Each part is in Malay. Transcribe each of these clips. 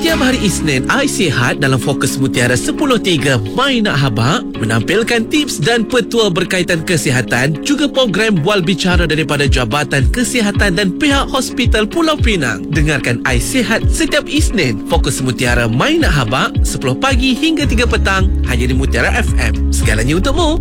Setiap hari Isnin, Ais Sihat dalam Fokus Mutiara 10.3 My Nak Habaq menampilkan tips dan petua berkaitan kesihatan, juga program bual bicara daripada Jabatan Kesihatan dan pihak Hospital Pulau Pinang. Dengarkan Ais Sihat setiap Isnin, Fokus Mutiara My Nak Habaq 10 pagi hingga 3 petang hanya di Mutiara FM. Segalanya untukmu.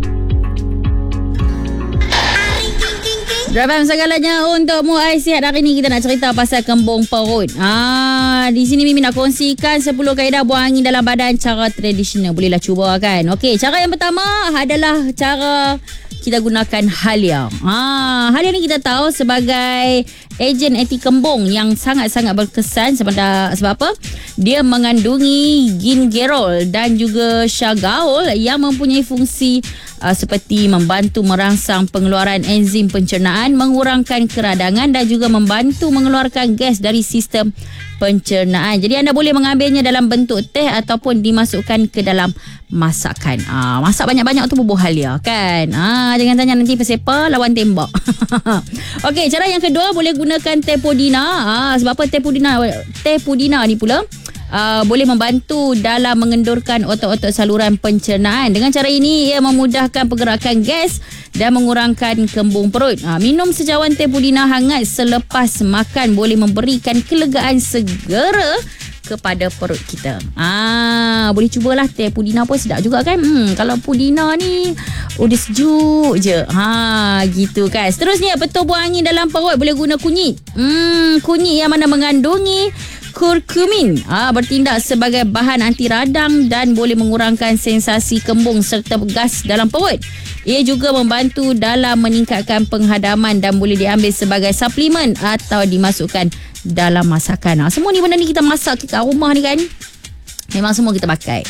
Drive segalanya untukmu. Ais Sihat hari ni kita nak cerita pasal kembung perut. Di sini Mimi nak kongsikan 10 kaedah buang angin dalam badan cara tradisional. Bolehlah cuba kan. Okey, cara yang pertama adalah cara kita gunakan halia. Halia ni kita tahu sebagai ejen anti kembung yang sangat-sangat berkesan sebab apa? Dia mengandungi gingerol dan juga shagaol yang mempunyai fungsi seperti membantu merangsang pengeluaran enzim pencernaan, mengurangkan keradangan dan juga membantu mengeluarkan gas dari sistem pencernaan. Jadi anda boleh mengambilnya dalam bentuk teh ataupun dimasukkan ke dalam masakan. Masak banyak-banyak tu bubuh halia kan. Jangan tanya nanti pesepa lawan tembak. Okey, cara yang kedua boleh gunakan teh pudina. Sebab apa teh pudina ni pula boleh membantu dalam mengendurkan otot-otot saluran pencernaan. Dengan cara ini ia memudahkan pergerakan gas dan mengurangkan kembung perut. Minum secawan teh pudina hangat selepas makan boleh memberikan kelegaan segera kepada perut kita. Boleh cubalah teh pudina pun sedap juga kan. Kalau pudina ni udah sejuk je. Gitu kan. Seterusnya, petua buang angin dalam perut boleh guna kunyit. Kunyit yang mana mengandungi kurkumin, bertindak sebagai bahan anti radang dan boleh mengurangkan sensasi kembung serta gas dalam perut. Ia juga membantu dalam meningkatkan penghadaman dan boleh diambil sebagai suplemen atau dimasukkan dalam masakan. Semua ni benda ni kita masak kat rumah ni kan, memang semua kita pakai.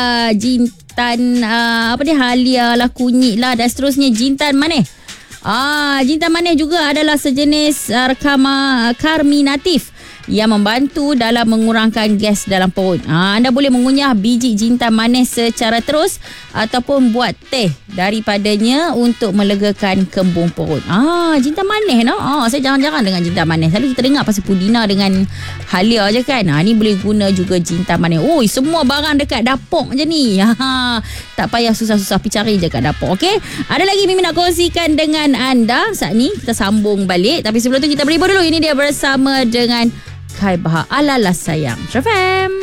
Jintan, halia lah, kunyit lah dan seterusnya. Jintan manis. Jintan manis juga adalah sejenis karminatif yang membantu dalam mengurangkan gas dalam perut. Anda boleh mengunyah biji jintan manis secara terus ataupun buat teh daripadanya untuk melegakan kembung perut. Jintan manis saya jarang-jarang dengan jintan manis. Selalu kita dengar pasal pudina dengan halia je kan. Ni boleh guna juga jintan manis. Semua barang dekat dapur je ni. Tak payah susah-susah pergi cari je kat dapur. Okey, ada lagi Mimi nak kongsikan dengan anda. Saat ni kita sambung balik, tapi sebelum tu kita berhibur dulu. Ini dia bersama dengan Kai Bahar Alalas Sayang. Trafam.